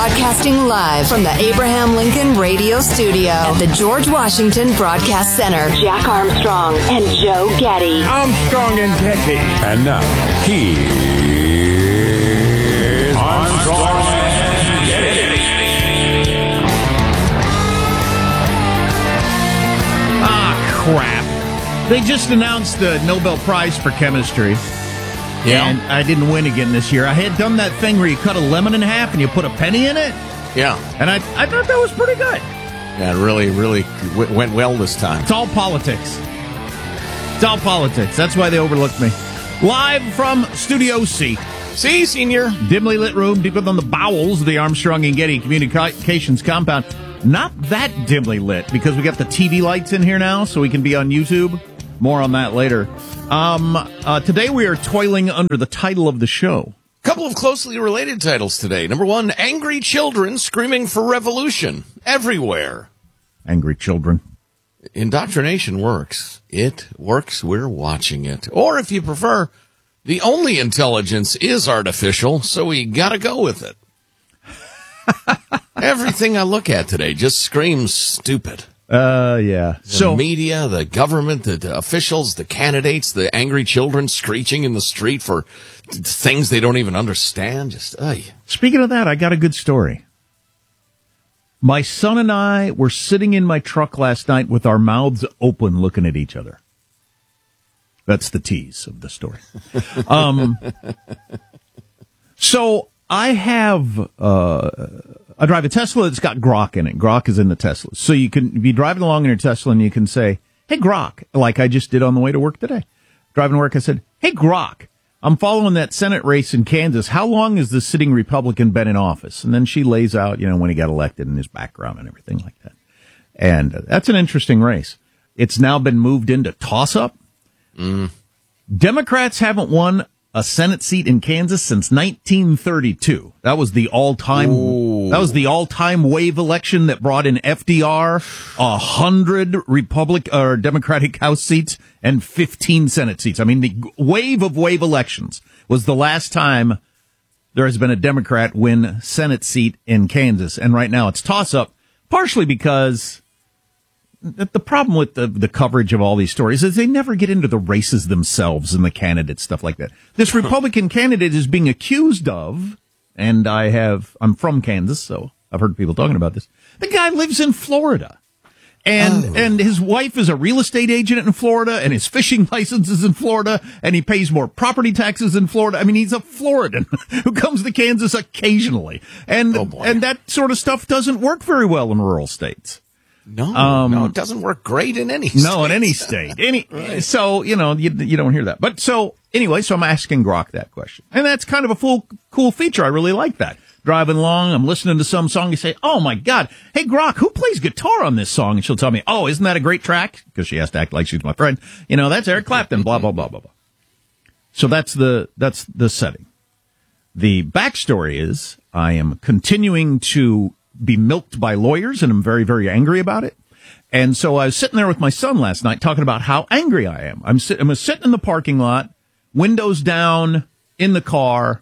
Broadcasting live from the Abraham Lincoln Radio Studio at the George Washington Broadcast Center. Jack Armstrong and Joe Getty. Armstrong and Getty. And now, here's Armstrong and Getty. Crap. They just announced the Nobel Prize for Chemistry. Yeah. And I didn't win again this year. I had done that thing where you cut a lemon in half and you put a penny in it. Yeah. And I thought that was pretty good. Yeah, it really went well this time. It's all politics. It's all politics. That's why they overlooked me. Live from Studio C. See, Senior. Dimly lit room deep within the bowels of the Armstrong and Getty Communications compound. Not that dimly lit, because we got the TV lights in here now, so we can be on YouTube. More on that later. Today we are toiling under the title of the show. Couple of closely related titles today. Number one, angry children screaming for revolution everywhere. Angry children. Indoctrination works. It works. We're watching it. Or if you prefer, the only intelligence is artificial, so we gotta go with it. Everything I look at today just screams stupid. Yeah. The media, the government, the officials, the candidates, the angry children screeching in the street for things they don't even understand. Speaking of that, I got a good story. My son and I were sitting in my truck last night with our mouths open looking at each other. That's the tease of the story. So I have... I drive a Tesla that's got Grok in it. Grok is in the Tesla. So you can be driving along in your Tesla and you can say, hey, Grok, like I just did on the way to work today. Driving to work, I said, hey, Grok, I'm following that Senate race in Kansas. How long has the sitting Republican been in office? And then she lays out, when he got elected and his background and everything like that. And that's an interesting race. It's now been moved into toss-up. Democrats haven't won a Senate seat in Kansas since 1932. That was the all-time. Ooh. That was the all-time wave election that brought in FDR, 100 Democratic House seats and 15 Senate seats. I mean, the wave of wave elections was the last time there has been a Democrat win Senate seat in Kansas, and right now it's toss-up, partially because the problem with the coverage of all these stories is they never get into the races themselves and the candidates, stuff like that. This Republican candidate is being accused of, and I'm from Kansas, so I've heard people talking about this. The guy lives in Florida. And his wife is a real estate agent in Florida, and his fishing license is in Florida, and he pays more property taxes in Florida. I mean, he's a Floridan who comes to Kansas occasionally. And that sort of stuff doesn't work very well in rural states. No, it doesn't work great in any state. No, in any state. Right. So, you don't hear that. But so, anyway, so I'm asking Grok that question. And that's kind of a cool feature. I really like that. Driving along, I'm listening to some song, you say, oh my God, hey Grok, who plays guitar on this song? And she'll tell me, oh, isn't that a great track? Because she has to act like she's my friend. That's Eric Clapton, blah, blah, blah, blah, blah. So that's the setting. The backstory is I am continuing to be milked by lawyers, and I'm very, very angry about it. And so I was sitting there with my son last night talking about how angry I am. I'm sitting in the parking lot, windows down, in the car,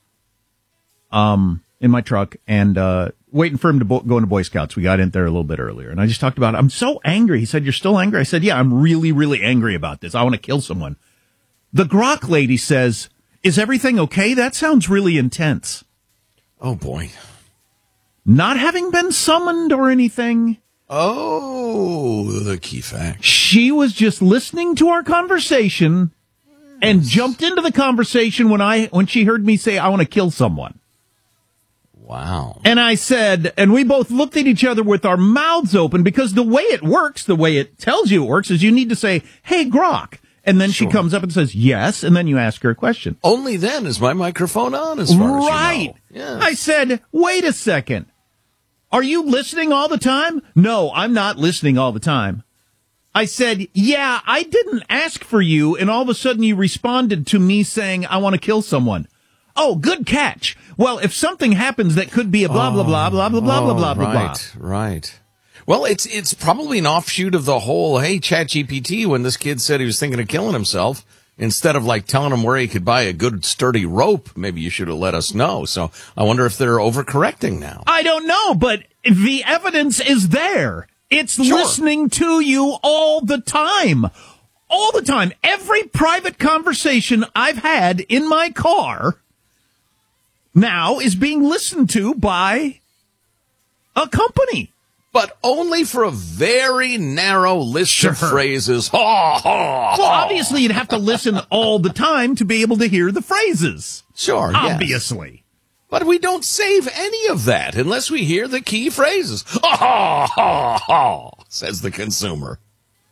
in my truck, and waiting for him to go into Boy Scouts. We got in there a little bit earlier, and I just talked about it. I'm so angry. He said, you're still angry? I said, yeah, I'm really, really angry about this. I want to kill someone. The Grok lady says, is everything okay? That sounds really intense. Oh, boy. Not having been summoned or anything. Oh, the key fact. She was just listening to our conversation and jumped into the conversation when she heard me say, I want to kill someone. Wow. And I said, and we both looked at each other with our mouths open, because the way it works, the way it tells you it works, is you need to say, hey, Grok. And then she comes up and says, yes, and then you ask her a question. Only then is my microphone on, as far as you know. Right. Yeah. I said, wait a second. Are you listening all the time? No, I'm not listening all the time. I said, yeah, I didn't ask for you, and all of a sudden you responded to me saying, I want to kill someone. Oh, good catch. Well, if something happens that could be a blah, blah, blah, blah, blah, blah, blah, blah, blah, blah. Right. Well, it's probably an offshoot of the whole, hey, ChatGPT, when this kid said he was thinking of killing himself, instead of like telling him where he could buy a good sturdy rope, maybe you should have let us know. So I wonder if they're overcorrecting now. I don't know, but the evidence is there. It's listening to you all the time. All the time. Every private conversation I've had in my car now is being listened to by a company. But only for a very narrow list of phrases. Ha, ha, well, obviously, you'd have to listen all the time to be able to hear the phrases. Sure, obviously. Yes. But we don't save any of that unless we hear the key phrases. Ha, ha, ha, ha, says the consumer.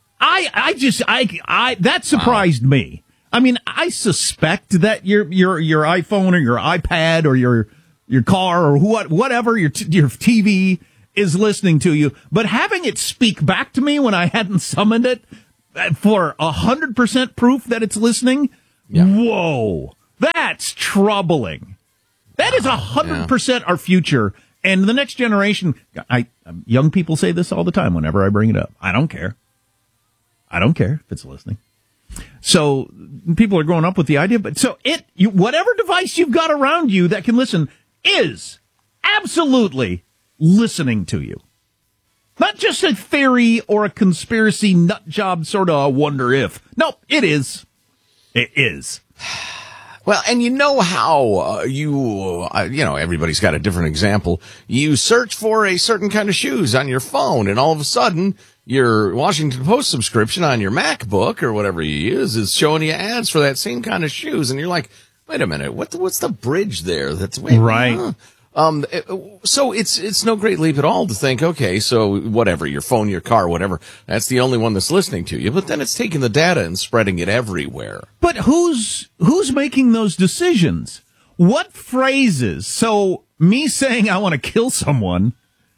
That surprised me. I mean, I suspect that your iPhone or your iPad or your car or whatever, your TV is listening to you, but having it speak back to me when I hadn't summoned it for 100% proof that it's listening, whoa, that's troubling. That is 100% our future. And the next generation, young people say this all the time whenever I bring it up. I don't care. I don't care if it's listening. So people are growing up with the idea, but so whatever device you've got around you that can listen is absolutely listening to you. Not just a theory or a conspiracy nut job sort of wonder if. No, it is. It is. Well, and you know how everybody's got a different example. You search for a certain kind of shoes on your phone, and all of a sudden, your Washington Post subscription on your MacBook or whatever you use is showing you ads for that same kind of shoes, and you're like, wait a minute, what's the bridge there? That's right. So it's no great leap at all to think, okay, so whatever, your phone, your car, whatever, that's the only one that's listening to you. But then it's taking the data and spreading it everywhere. But who's making those decisions? What phrases? So me saying I want to kill someone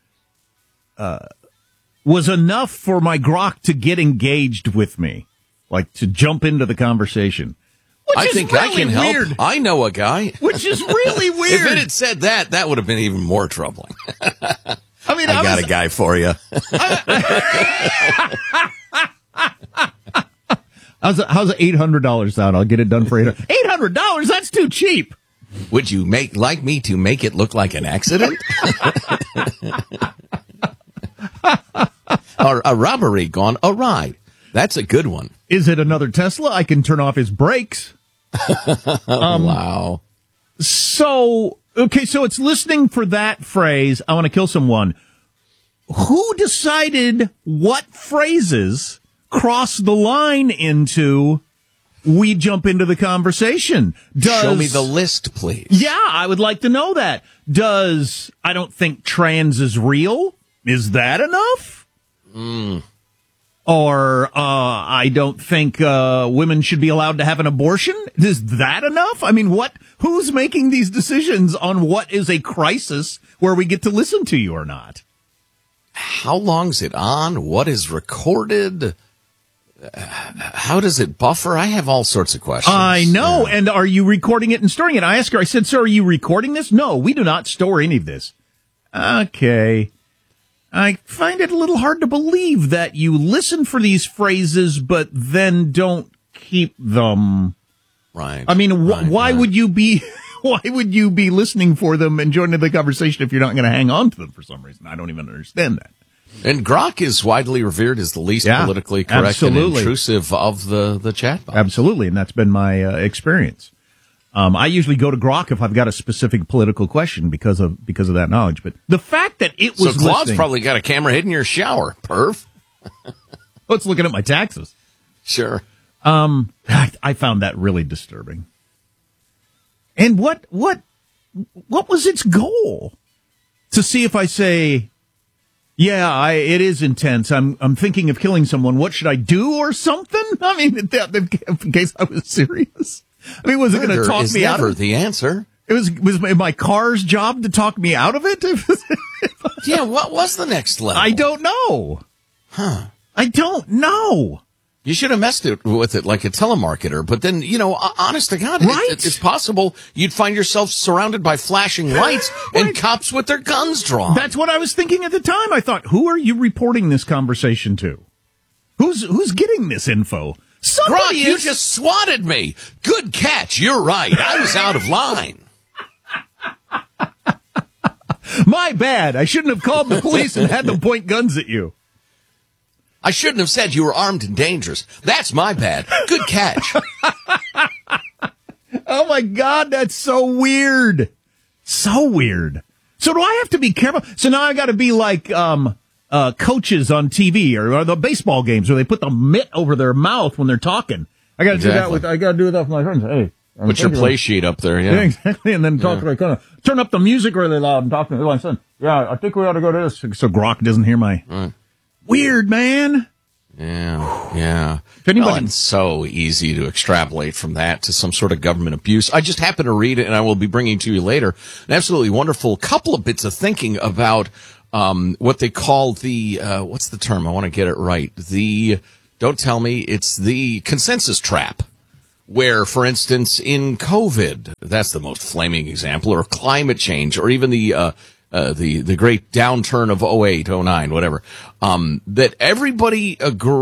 was enough for my grok to get engaged with me, like to jump into the conversation. I think really I can help. Weird. I know a guy. Which is really weird. If it had said that, that would have been even more troubling. I mean, I got a guy for you. How's $800 sound? I'll get it done for $800. That's too cheap. Would you like me to make it look like an accident? Or a robbery gone awry. That's a good one. Is it another Tesla? I can turn off his brakes. Wow. So it's listening for that phrase, I want to kill someone. Who decided what phrases cross the line into we jump into the conversation? Show me the list, please. Yeah, I would like to know that. I don't think trans is real? Is that enough? Or I don't think women should be allowed to have an abortion. Is that enough? I mean, who's making these decisions on what is a crisis where we get to listen to you or not? How long's it on? What is recorded? How does it buffer? I have all sorts of questions. I know. Yeah. And are you recording it and storing it? I asked her, I said, so are you recording this? No, we do not store any of this. Okay. I find it a little hard to believe that you listen for these phrases, but then don't keep them. Right. I mean, why would you be listening for them and joining the conversation if you're not going to hang on to them for some reason? I don't even understand that. And Grok is widely revered as the least politically correct and intrusive of the chat box. Absolutely, and that's been my experience. I usually go to Grok if I've got a specific political question because of that knowledge. But the fact that it was so Claude's probably got a camera hidden in your shower. Perv. Let's looking at my taxes. Sure. I found that really disturbing. And what was its goal? To see if I say, yeah, it is intense. I'm thinking of killing someone. What should I do or something? I mean, in case I was serious. I mean, was it going to talk me out of it? The answer. It was my car's job to talk me out of it? Yeah, what was the next level? I don't know. Huh. I don't know. You should have messed with it like a telemarketer, but then, honest to God, right? It's possible you'd find yourself surrounded by flashing lights and cops with their guns drawn. That's what I was thinking at the time. I thought, who are you reporting this conversation to? Who's getting this info? Gronk, you just swatted me. Good catch. You're right. I was out of line. My bad. I shouldn't have called the police and had them point guns at you. I shouldn't have said you were armed and dangerous. That's my bad. Good catch. Oh, my God. That's so weird. So weird. So do I have to be careful? So now I got to be like coaches on TV or the baseball games where they put the mitt over their mouth when they're talking. I got to do that with my friends. Hey. Put your play sheet up there, yeah. Exactly, and then talk like kind of turn up the music really loud and talk to my son. Yeah, I think we ought to go to this so Gronk doesn't hear my weird, man. Yeah. It's so easy to extrapolate from that to some sort of government abuse. I just happened to read it, and I will be bringing to you later an absolutely wonderful couple of bits of thinking about what they call the what's the term? I want to get it right. Don't tell me it's the consensus trap. Where, for instance, in COVID, that's the most flaming example, or climate change, or even the great downturn of 08, 09, whatever, that everybody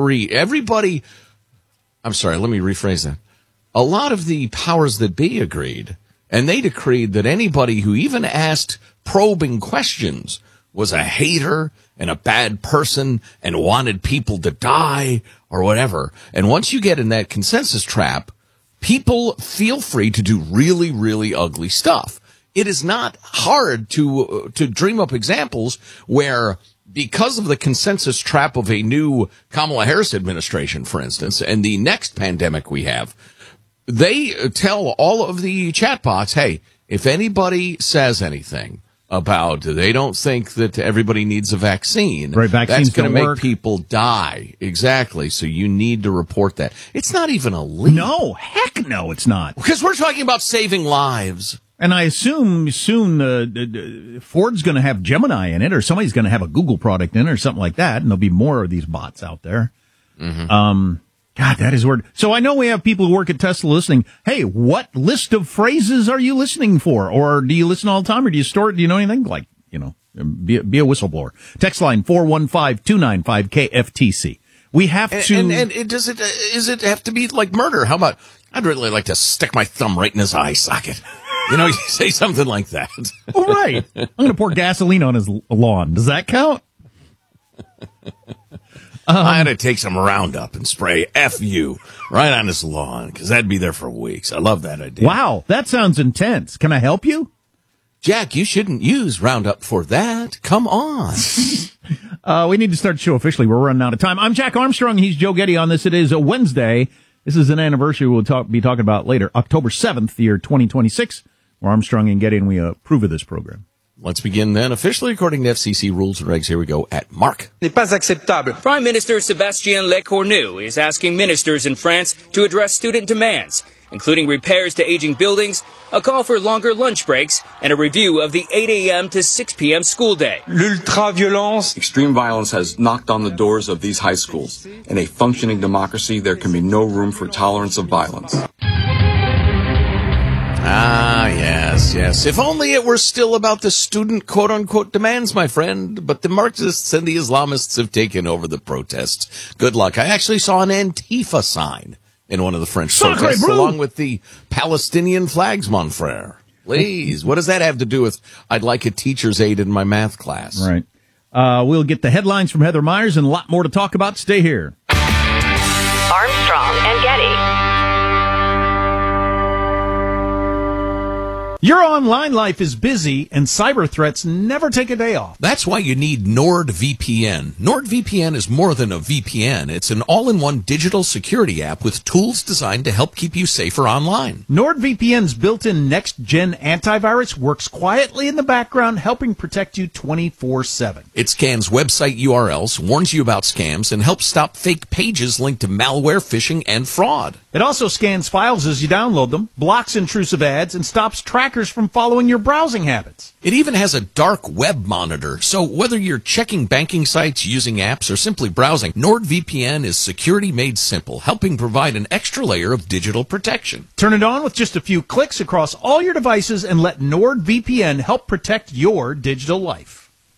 I'm sorry, let me rephrase that. A lot of the powers that be agreed, and they decreed that anybody who even asked probing questions was a hater and a bad person and wanted people to die or whatever. And once you get in that consensus trap, people feel free to do really, really ugly stuff. It is not hard to dream up examples where, because of the consensus trap of a new Kamala Harris administration, for instance, and the next pandemic we have, they tell all of the chatbots, hey, if anybody says anything about they don't think that everybody needs a vaccine, that's going to make people die. Exactly. So you need to report that. It's not even a leak. No, heck no, it's not. Because we're talking about saving lives. And I assume soon Ford's going to have Gemini in it, or somebody's going to have a Google product in it, or something like that, and there'll be more of these bots out there. Mm-hmm. God, that is weird. So I know we have people who work at Tesla listening. Hey, what list of phrases are you listening for? Or do you listen all the time, or do you store it? Do you know anything? Like, be a whistleblower. Text line 415-295-KFTC. We have to. And does it have to be like murder? How about, I'd really like to stick my thumb right in his eye socket. You say something like that. All right. I'm going to pour gasoline on his lawn. Does that count? I had to take some Roundup and spray FU right on his lawn, because that'd be there for weeks. I love that idea. Wow, that sounds intense. Can I help you? Jack, you shouldn't use Roundup for that. Come on. We need to start the show officially. We're running out of time. I'm Jack Armstrong. He's Joe Getty on this. It is a Wednesday. This is an anniversary we'll be talking about later, October 7th, year 2026. We're Armstrong and Getty, and we approve of this program. Let's begin then, officially according to FCC rules and regs. Here we go at Mark. N'est pas acceptable. Prime Minister Sébastien Lecornu is asking ministers in France to address student demands, including repairs to aging buildings, a call for longer lunch breaks, and a review of the 8 a.m. to 6 p.m. school day. L'ultra-violence. Extreme violence has knocked on the doors of these high schools. In a functioning democracy, there can be no room for tolerance of violence. Ah, yes. If only it were still about the student quote-unquote demands, my friend. But the Marxists and the Islamists have taken over the protests. Good luck. I actually saw an Antifa sign in one of the French protests, along with the Palestinian flags, mon frere. Please, what does that have to do with I'd like a teacher's aide in my math class? Right. We'll get the headlines from Heather Myers and a lot more to talk about. Stay here. Armstrong and Getty. Your online life is busy, and cyber threats never take a day off. That's why you need NordVPN. NordVPN is more than a VPN. It's an all-in-one digital security app with tools designed to help keep you safer online. NordVPN's built-in next-gen antivirus works quietly in the background, helping protect you 24/7. It scans website URLs, warns you about scams, and helps stop fake pages linked to malware, phishing, and fraud. It also scans files as you download them, blocks intrusive ads, and stops trackers from following your browsing habits. It even has a dark web monitor, so whether you're checking banking sites, using apps, or simply browsing, NordVPN is security made simple, helping provide an extra layer of digital protection. Turn it on with just a few clicks across all your devices and let NordVPN help protect your digital life.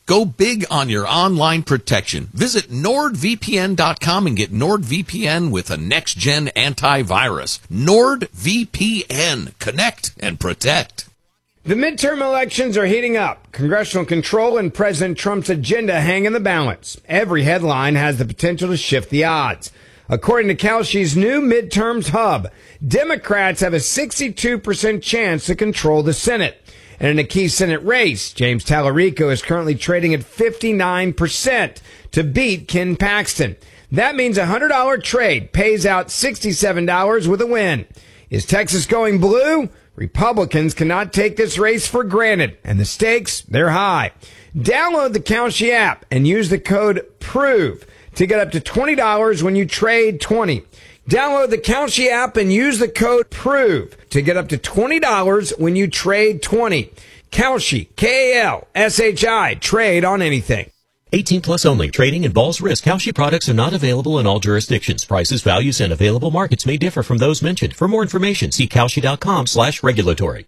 Go big on your online protection. Visit NordVPN.com and get NordVPN with a next-gen antivirus. NordVPN. Connect and protect. The midterm elections are heating up. Congressional control and President Trump's agenda hang in the balance. Every headline has the potential to shift the odds. According to Kalshi's new midterms hub, Democrats have a 62% chance to control the Senate. And in a key Senate race, James Tallarico is currently trading at 59% to beat Ken Paxton. That means a $100 trade pays out $67 with a win. Is Texas going blue? Republicans cannot take this race for granted, and the stakes, they're high. Download the Kalshi app and use the code PROVE to get up to $20 when you trade 20. Download the Kalshi app and use the code PROVE to get up to $20 when you trade 20. Kalshi, K-A-L-S-H-I, trade on anything. 18 plus only. Trading involves risk. Kalshi products are not available in all jurisdictions. Prices, values, and available markets may differ from those mentioned. For more information, see Kalshi.com/regulatory.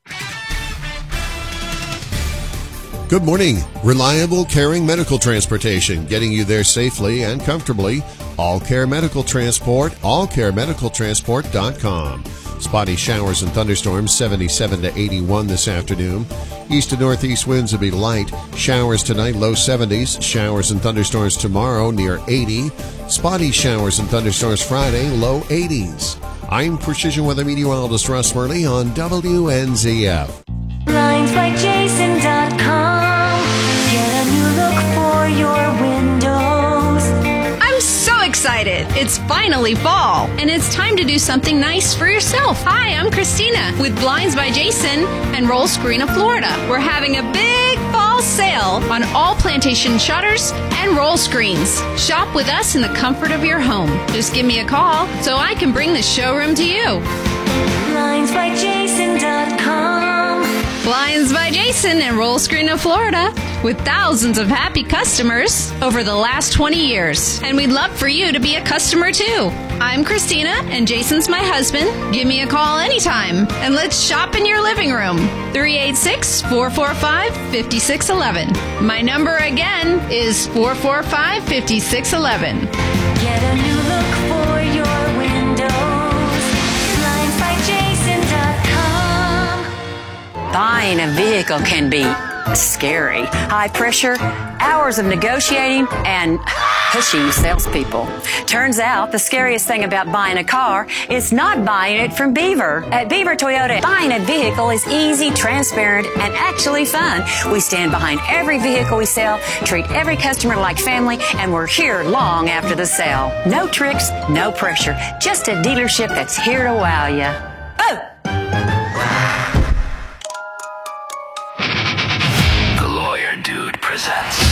Good morning. Reliable, caring medical transportation, getting you there safely and comfortably. All Care Medical Transport, allcaremedicaltransport.com. Spotty showers and thunderstorms, 77 to 81 this afternoon. East to northeast winds will be light. Showers tonight, low 70s. Showers and thunderstorms tomorrow, near 80. Spotty showers and thunderstorms Friday, low 80s. I'm Precision Weather Meteorologist Russ Murley on WNZF. BlindsByJason.com. Get a new look for your windows. I'm so excited. It's finally fall, and it's time to do something nice for yourself. Hi, I'm Christina with Blinds by Jason and Roll Screen of Florida. We're having a big fall sale on all plantation shutters and roll screens. Shop with us in the comfort of your home. Just give me a call so I can bring the showroom to you. BlindsByJason.com. Blinds by Jason and Roll Screen of Florida, with thousands of happy customers over the last 20 years. And we'd love for you to be a customer too. I'm Christina and Jason's my husband. Give me a call anytime and let's shop in your living room. 386-445-5611. My number again is 445-5611. Get a new look for your windows. BlindsByJason.com. Buying a vehicle can be scary. High pressure, hours of negotiating, and pushy salespeople. Turns out the scariest thing about buying a car is not buying it from Beaver. At Beaver Toyota, buying a vehicle is easy, transparent, and actually fun. We stand behind every vehicle we sell, treat every customer like family, and we're here long after the sale. No tricks, no pressure. Just a dealership that's here to wow you. Oh! The Lawyer Dude presents